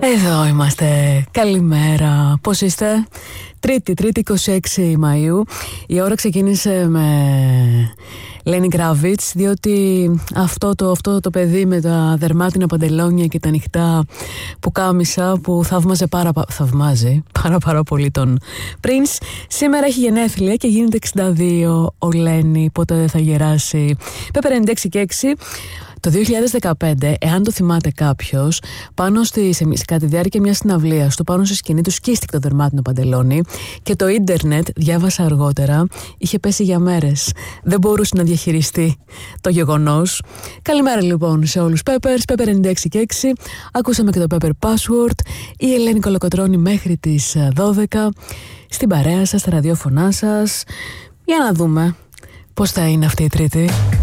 Εδώ είμαστε. Καλημέρα. Πώς είστε? Τρίτη 26 Μαΐου. Η ώρα ξεκίνησε με Lenny Kravitz, διότι αυτό το παιδί με τα δερμάτινα παντελόνια και τα ανοιχτά πουκάμισα που θαυμάζει πάρα πολύ τον Prince, σήμερα έχει γενέθλια και γίνεται 62 ο Lenny. Πότε δεν θα γεράσει? Pepper 96 και 6. Το 2015, εάν το θυμάται κάποιος, κατά τη διάρκεια μιας συναυλίας του, πάνω στη σκηνή του σκίστηκε το δερμάτινο παντελόνι και το ίντερνετ, διάβασα αργότερα, είχε πέσει για μέρες. Δεν μπορούσε να διαχειριστεί το γεγονός. Καλημέρα λοιπόν σε όλους. Pepper 96 και 6. Ακούσαμε και το Pepper Password. Η Ελένη Κολοκοτρώνη μέχρι τις 12. Στην παρέα σας, στα ραδιόφωνά σας. Για να δούμε πώς θα είναι αυτή η Τρίτη.